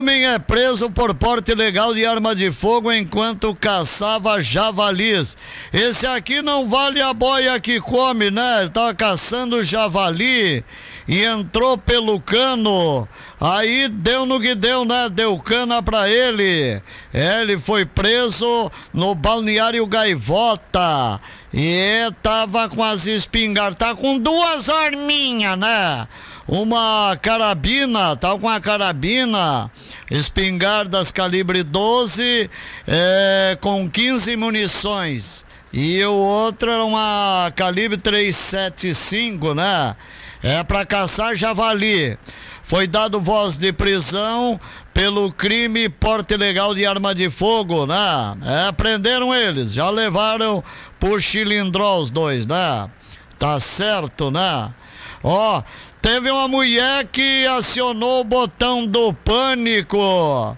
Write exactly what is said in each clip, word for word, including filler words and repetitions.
Homem é preso por porte ilegal de arma de fogo enquanto caçava javalis. Esse aqui não vale a boia que come, né? Ele tava caçando javali e entrou pelo cano. Aí deu no que deu, né? Deu cana pra ele. É, ele foi preso no balneário Gaivota. E tava com as espingardas, tá com duas arminhas, né? Uma carabina, tava com a carabina, espingardas calibre doze, é, com quinze munições. E o outro era uma calibre trezentos e setenta e cinco, né? É pra caçar javali. Foi dado voz de prisão pelo crime porte ilegal de arma de fogo, né? É, prenderam eles, já levaram por Chilindró os dois, né? Tá certo, né? Ó, teve uma mulher que acionou o botão do pânico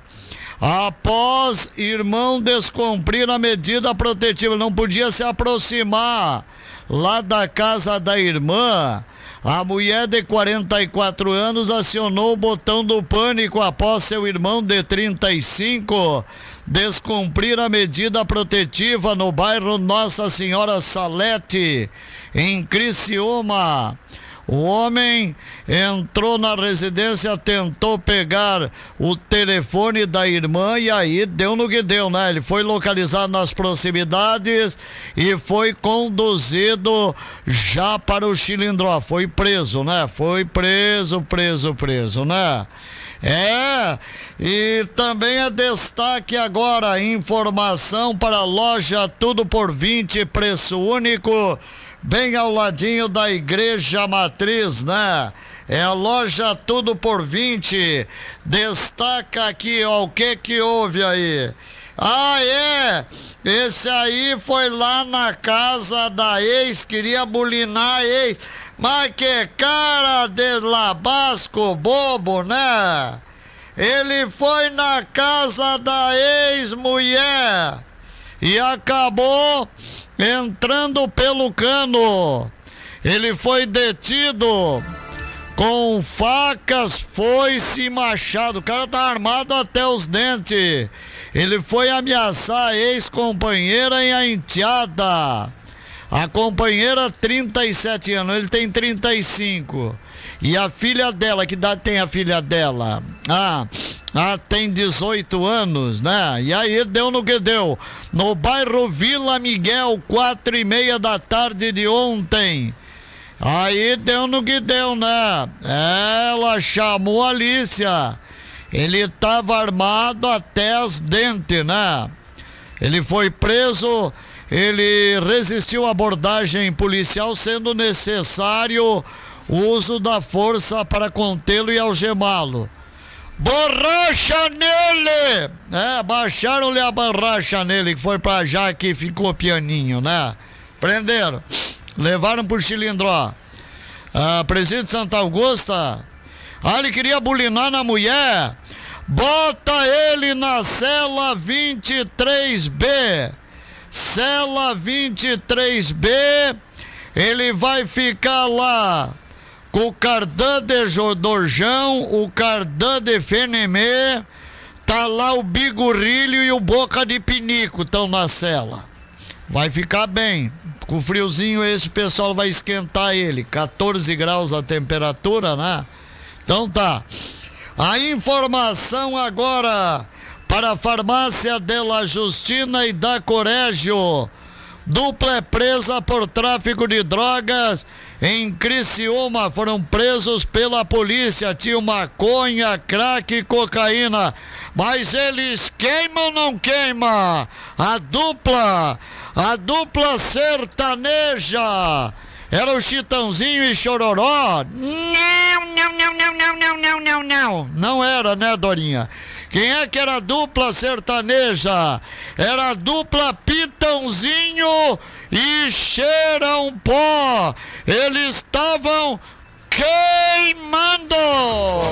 após irmão descumprir a medida protetiva, não podia se aproximar lá da casa da irmã. A mulher de quarenta e quatro anos acionou o botão do pânico após seu irmão de trinta e cinco descumprir a medida protetiva no bairro Nossa Senhora Salete, em Criciúma. O homem entrou na residência, tentou pegar o telefone da irmã e aí deu no que deu, né? Ele foi localizado nas proximidades e foi conduzido já para o Chilindró. Foi preso, né? Foi preso, preso, preso, né? É, e também é destaque agora, informação para a loja Tudo por vinte, preço único, bem ao ladinho da Igreja Matriz, né? É a loja Tudo por vinte. Destaca aqui, ó, o que que houve aí? Ah, é! Esse aí foi lá na casa da ex, queria bulinar a ex. Mas que cara de labasco bobo, né? Ele foi na casa da ex-mulher e acabou entrando pelo cano. Ele foi detido com facas, foice e machado. O cara tá armado até os dentes. Ele foi ameaçar a ex-companheira e a enteada. A companheira, trinta e sete anos, ele tem trinta e cinco. E a filha dela, que idade tem a filha dela? Ah, ah, tem dezoito anos, né? E aí deu no que deu. No bairro Vila Miguel, quatro e meia da tarde de ontem. Aí deu no que deu, né? Ela chamou a Alicia. Ele estava armado até as dentes, né? Ele foi preso. Ele resistiu à abordagem policial, sendo necessário o uso da força para contê-lo e algemá-lo. Borracha nele! É, baixaram-lhe a borracha nele, que foi pra Jaque e ficou pianinho, né? Prenderam, levaram pro Chilindró. Ah, presídio de Santa Augusta. Ah, ele queria bulinar na mulher. Bota ele na cela vinte e três B. Cela vinte e três B, ele vai ficar lá com o cardan de Dorjão, o cardan de Fenemê, tá lá o Bigorrilho e o Boca de Pinico estão na cela. Vai ficar bem, com friozinho esse pessoal vai esquentar ele, quatorze graus a temperatura, né? Então tá, a informação agora para a farmácia Della Justina e da Corégio. Dupla é presa por tráfico de drogas em Criciúma. Foram presos pela polícia. Tinha maconha, crack e cocaína. Mas eles queimam ou não queimam? A dupla, a dupla sertaneja. Era o Chitãozinho e Chororó? Não, não, não, não, não, não, não, não, não. Não era, né, Dorinha? Quem é que era a dupla sertaneja? Era a dupla Pitãozinho e Cheirão Pó. Eles estavam queimando!